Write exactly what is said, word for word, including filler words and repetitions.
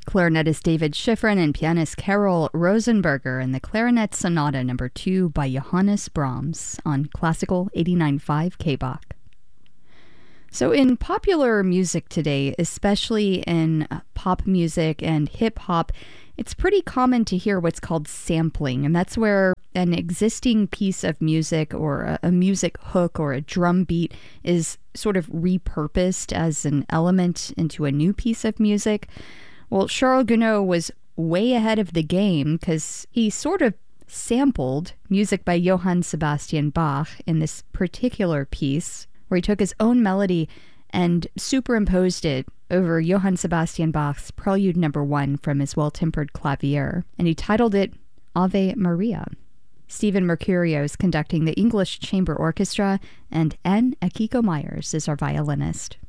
clarinetist David Schifrin and pianist Carol Rosenberger in the Clarinet Sonata number two by Johannes Brahms on Classical eighty-nine point five K B O C. So in popular music today, especially in uh, pop music and hip-hop, it's pretty common to hear what's called sampling, and that's where an existing piece of music or a, a music hook or a drum beat is sort of repurposed as an element into a new piece of music. Well, Charles Gounod was way ahead of the game because he sort of sampled music by Johann Sebastian Bach in this particular piece, where he took his own melody and superimposed it over Johann Sebastian Bach's Prelude number one from his Well-Tempered Clavier, and he titled it Ave Maria. Stephen Mercurio is conducting the English Chamber Orchestra, and Anne Akiko Myers is our violinist.